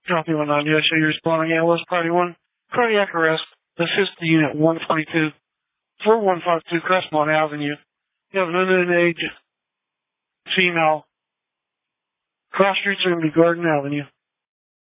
Copy 19. Yes, so you're responding. Yeah, West Party 1. Cardiac arrest. Assist the unit 122. 4152 Crestmont Avenue. You have an unknown age female. Cross streets are going to be Garden Avenue.